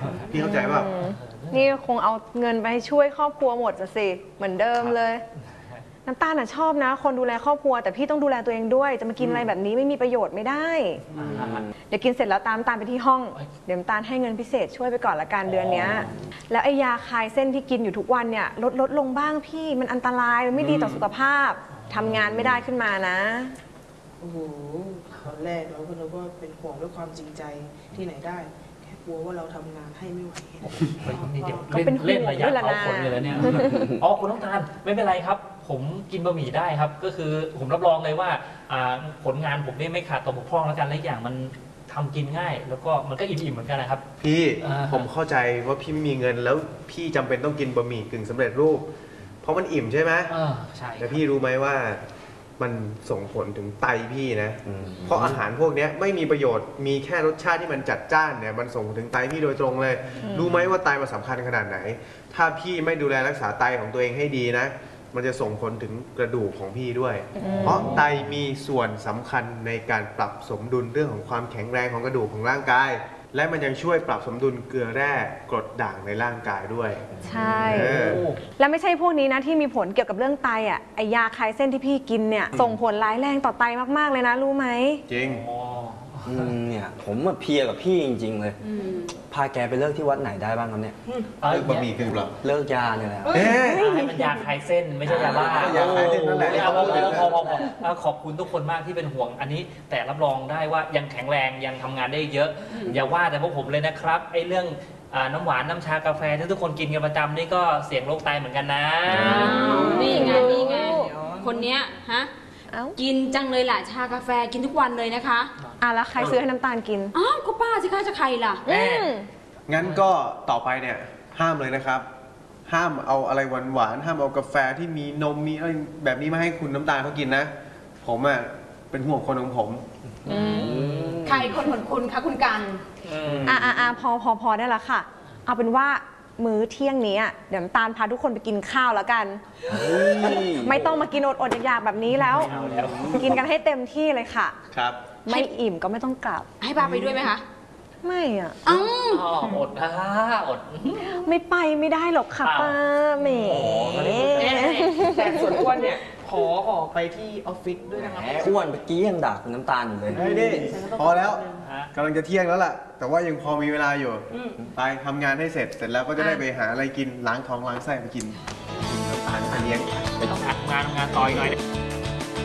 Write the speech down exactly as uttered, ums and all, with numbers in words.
พี่เข้าใจป่ะนี่คงเอาเงินไปช่วยครอบครัวหมดสิเหมือนเดิมเลยน้ำตาลน่ะชอบนะคนดูแลครอบครัวแต่พี่ต้องดูแลตัวเองด้วยจะมากินอะไรแบบนี้ไม่มีประโยชน์ไม่ได้เดี๋ยวกินเสร็จแล้วตามน้ำตาลไปที่ห้องเดี๋ยวน้ำตาลให้เงินพิเศษช่วยไปก่อนละกันเดือนนี้แล้วไอ้ยาคลายเส้นที่กินอยู่ทุกวันเนี่ยลดลดลงบ้างพี่มันอันตรายมันไม่ดีต่อสุขภาพทำงานไม่ได้ขึ้นมานะโอ้โหตอนแรกเราก็นึกว่าเป็นห่วงด้วยความจริงใจที่ไหนได้แค่กลัวว่าเราทำงานให้ไม่ไหวก็เป็นเล่นระยะเผาขนเลยแล้วเนี่ยอ๋อคุณน้ำตาลไม่เป็นไรครับผมกินบะหมี่ได้ครับก็คือผมรับรองเลยว่าผลงานผมนี่ไม่ขาดตกบกพร่องแล้วกันและอย่างมันทำกินง่ายแล้วก็มันก็อิ่มๆเหมือนกันนะครับพี่ผมเข้าใจว่าพี่ไม่มีเงินแล้วพี่จำเป็นต้องกินบะหมี่กึ่งสำเร็จรูปเพราะมันอิ่มใช่ไหมใช่แต่พี่รู้ไหมว่ามันส่งผลถึงไตพี่นะเพราะอาหารพวกนี้ไม่มีประโยชน์มีแค่รสชาติที่มันจัดจ้านเนี่ยมันส่งถึงไตพี่โดยตรงเลยรู้ไหมว่าไตมันสำคัญขนาดไหนถ้าพี่ไม่ดูแลรักษาไตของตัวเองให้ดีนะมันจะส่งผลถึงกระดูกของพี่ด้วยเพราะไตมีส่วนสำคัญในการปรับสมดุลเรื่องของความแข็งแรงของกระดูกของร่างกายและมันยังช่วยปรับสมดุลเกลือแร่กรดด่างในร่างกายด้วยใช่แล้วไม่ใช่พวกนี้นะที่มีผลเกี่ยวกับเรื่องไตอ่ะไอยาคลายเส้นที่พี่กินเนี่ยส่งผลร้ายแรงต่อไตมากๆเลยนะรู้ไหมจริงเนี่ยผมมาเพียกับพี่จริงๆเลยพาแกไปเลิกที่วัดไหนได้บ้างครับเนี่ยเลิกบะหมี่กึ่งหรอเลิกยาเนี่ยแหละให้มันยาคลายเส้นไม่ใช่ยาบ้ายาคลายเส้นนั่นแหละพอพอพอขอบคุณทุกคนมากที่เป็นห่วงอันนี้แต่รับรองได้ว่ายังแข็งแรงยังทำงานได้เยอะอย่าว่าแต่พวกผมเลยนะครับไอ้เรื่องน้ำหวานน้ำชากาแฟที่ทุกคนกินกันประจำนี่ก็เสี่ยงโรคไตเหมือนกันนะนี่ไงนี่ไงคนเนี้ยฮะกินจังเลยแหละชากาแฟกินทุกวันเลยนะคะอ่ะแล้วใครซื้อให้น้ำตาลกินอ้าวก็ป้าสิคะจะใครล่ะงั้นก็ต่อไปเนี่ยห้ามเลยนะครับห้ามเอาอะไรหวานๆห้ามเอากาแฟที่มีนมมีอะไรแบบนี้มาให้คุณน้ำตาลเขากินนะผมอ่ะเป็นห่วงคนของผมใครคนเหมือนคุณคะคุณกันอ่ะอ่ะอ่ะพอพอพอได้แล้วค่ะเอาเป็นว่ามื้อเที่ยงนี้เดี๋ยวน้ำตาลพาทุกคนไปกินข้าวแล้วกันไม่ต้องมากินอดๆอยากๆแบบนี้แล้วกินกันให้เต็มที่เลยค่ะครับไม่อิ่มก็ไม่ต้องกลับให้ป้าไปด้วยไหมคะไม่อ่ะอ๋ออดนะอดไม่ไปไม่ได้หรอกค่ะป้าแหมแต่ส่วนอ้วนเนี่ยขอออกไปที่ออฟฟิศด้วยนะครับอ้วนเมื่อกี้ยังด่าคุณน้ำตาลอยู่เลยนี่พอแล้วกำลังจะเที่ยงแล้วล่ะแต่ว่ายังพอมีเวลาอยู่ไปทำงานให้เสร็จเสร็จแล้วก็จะได้ไปหาอะไรกินล้างท้องล้างไส้ไปกินน้ำตาลไปเลี้ยงไปต้องทำงานงานต่อยหน่อย